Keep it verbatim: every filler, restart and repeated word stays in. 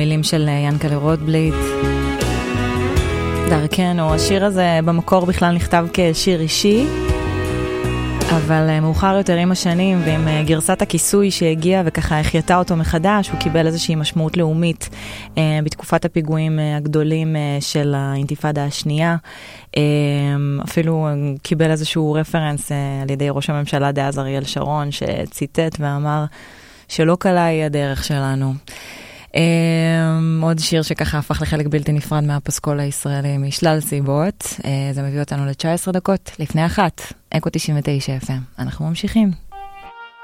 מילים של ינקלה רוטבליט. דרכנו, השיר הזה במקור בכלל נכתב כשיר אישי, אבל מאוחר יותר עם השנים ועם גרסת הכיסוי שהגיעה וככה החייתה אותו מחדש, הוא קיבל איזושהי משמעות לאומית בתקופת הפיגועים הגדולים של האינתיפאדה השנייה. אפילו קיבל איזשהו רפרנס על ידי ראש הממשלה דאז אריאל שרון, שציטט ואמר שלא קלה היא הדרך שלנו. עוד שיר שככה הפך לחלק בלתי נפרד מהפסקול הישראלי משלל סיבות. זה מביא אותנו ל-תשע עשרה דקות לפני אחת. אקו תשעים ותשע אף אם. אנחנו ממשיכים.